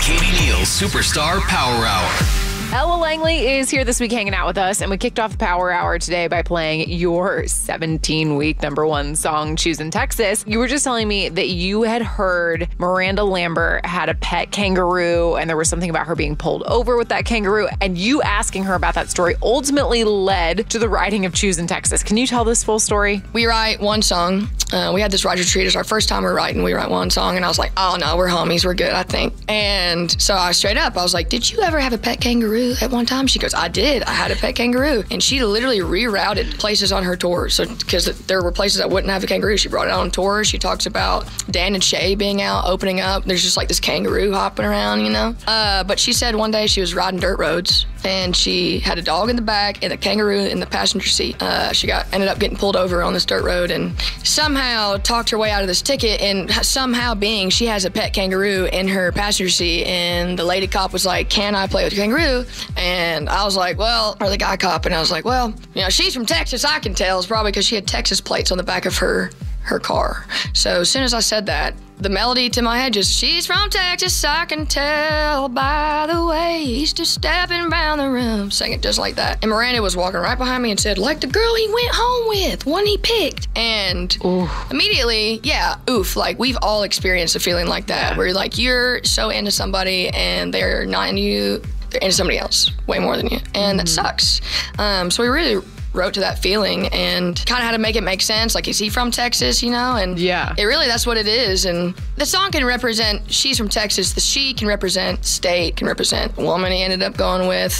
Katie Neal's Superstar Power Hour. Ella Langley is here this week hanging out with us, and we kicked off the Power Hour today by playing your 17-week #1 song, Choosing Texas. You were just telling me that you had heard Miranda Lambert had a pet kangaroo, and there was something about her being pulled over with that kangaroo, and you asking her about that story ultimately led to the writing of Choosing Texas. Can you tell this full story? We write one song. We had this writer retreat. It's our first time we're writing. We write one song, and I was like, oh no, we're homies. We're good, I think. And so I straight up, I was like, did you ever have a pet kangaroo at one time? She goes, I did. I had a pet kangaroo. And she literally rerouted places on her tour. So, because there were places that wouldn't have a kangaroo, she brought it on tour. She talks about Dan and Shay being out, opening up. There's just like this kangaroo hopping around, you know? But she said one day she was riding dirt roads, and she had a dog in the back and a kangaroo in the passenger seat. She ended up getting pulled over on this dirt road and somehow talked her way out of this ticket, and somehow being she has a pet kangaroo in her passenger seat, and the lady cop was like, can I play with your kangaroo? And I was like, well, or the guy cop, and I was like, well, you know, she's from Texas, I can tell. It's probably because she had Texas plates on the back of her car. So as soon as I said that, the melody to my head just, she's from Texas, I can tell by the way he's just stepping around the room. Sang it just like that. And Miranda was walking right behind me and said, like the girl he went home with, one he picked. And immediately, yeah, oof, like we've all experienced a feeling like that, where like you're so into somebody and they're not into you, they're into somebody else way more than you. And that sucks. So we really wrote to that feeling and kind of had to make it make sense. Like, is he from Texas, you know? And it really, that's what it is. And the song can represent, she's from Texas. The she can represent state, can represent the woman he ended up going with.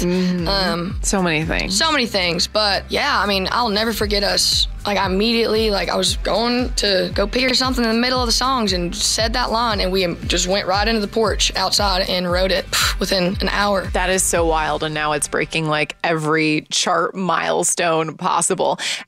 So many things. So many things. But yeah, I mean, I'll never forget us. Like, I immediately, like, I was going to go pee or something in the middle of the songs and said that line, and we just went right into the porch outside and wrote it within an hour. That is so wild, and now it's breaking like every chart milestone possible.